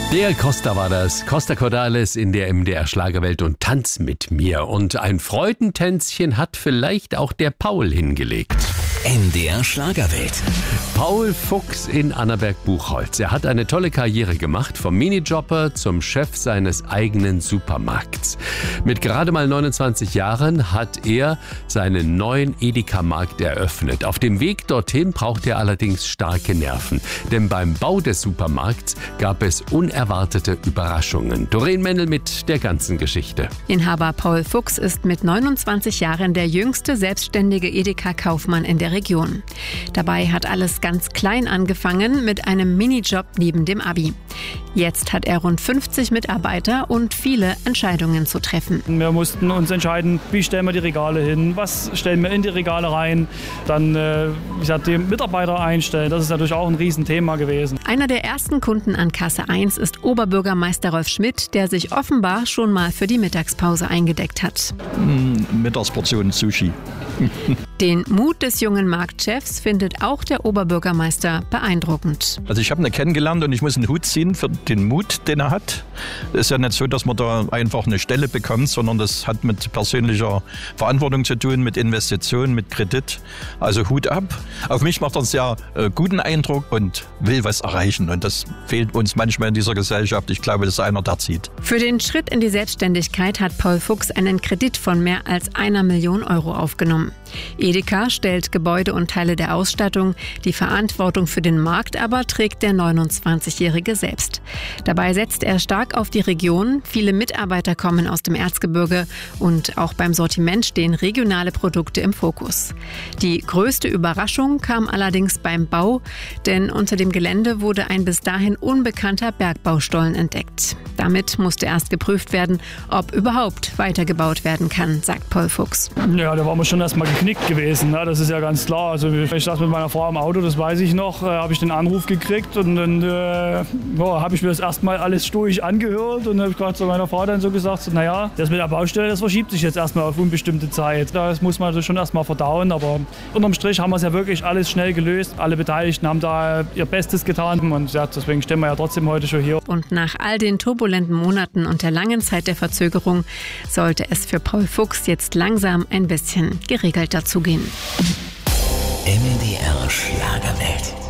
Der Costa war das. Costa Cordalis in der MDR Schlagerwelt und Tanz mit mir. Und ein Freudentänzchen hat vielleicht auch der Paul hingelegt. MDR Schlagerwelt. Paul Fuchs in Annaberg-Buchholz. Er hat eine tolle Karriere gemacht, vom Minijobber zum Chef seines eigenen Supermarkts. Mit gerade mal 29 Jahren hat er seinen neuen Edeka-Markt eröffnet. Auf dem Weg dorthin braucht er allerdings starke Nerven. Denn beim Bau des Supermarkts gab es unerwartete Überraschungen. Doreen Mendel mit der ganzen Geschichte. Inhaber Paul Fuchs ist mit 29 Jahren der jüngste selbstständige Edeka-Kaufmann in der Region. Dabei hat alles ganz klein angefangen mit einem Minijob neben dem Abi. Jetzt hat er rund 50 Mitarbeiter und viele Entscheidungen zu treffen. Wir mussten uns entscheiden, wie stellen wir die Regale hin, was stellen wir in die Regale rein, dann die Mitarbeiter einstellen. Das ist natürlich auch ein Riesenthema gewesen. Einer der ersten Kunden an Kasse 1 ist Oberbürgermeister Rolf Schmidt, der sich offenbar schon mal für die Mittagspause eingedeckt hat. Mittagsportion Sushi. Den Mut des jungen Marktchefs findet auch der Oberbürgermeister beeindruckend. Also ich habe ihn kennengelernt und ich muss einen Hut ziehen für den Mut, den er hat. Es ist ja nicht so, dass man da einfach eine Stelle bekommt, sondern das hat mit persönlicher Verantwortung zu tun, mit Investitionen, mit Kredit. Also Hut ab. Auf mich macht er einen sehr guten Eindruck und will was erreichen. Und das fehlt uns manchmal in dieser Gesellschaft. Ich glaube, das ist einer, der zieht. Für den Schritt in die Selbstständigkeit hat Paul Fuchs einen Kredit von mehr als 1 Million Euro aufgenommen. Edeka stellt Gebäude und Teile der Ausstattung, die Verantwortung für den Markt aber trägt der 29-Jährige selbst. Dabei setzt er stark auf die Region, viele Mitarbeiter kommen aus dem Erzgebirge und auch beim Sortiment stehen regionale Produkte im Fokus. Die größte Überraschung kam allerdings beim Bau, denn unter dem Gelände wurde ein bis dahin unbekannter Bergbaustollen entdeckt. Damit musste erst geprüft werden, ob überhaupt weitergebaut werden kann, sagt Paul Fuchs. Ja, da waren wir schon erstmal geknickt gewesen, ne? Das ist ja ganz klar. Also ich saß mit meiner Frau im Auto, das weiß ich noch, habe ich den Anruf gekriegt und dann habe ich mir das erstmal alles stoisch angehört und habe gerade zu meiner Frau dann so gesagt, so, naja, das mit der Baustelle, das verschiebt sich jetzt erstmal auf unbestimmte Zeit. Das muss man schon erstmal verdauen, aber unterm Strich haben wir es ja wirklich alles schnell gelöst. Alle Beteiligten haben da ihr Bestes getan und ja, deswegen stehen wir ja trotzdem heute schon hier. Und nach all den turbulenten Monaten und der langen Zeit der Verzögerung sollte es für Paul Fuchs jetzt langsam ein bisschen geregelter zugehen. MDR Schlagerwelt.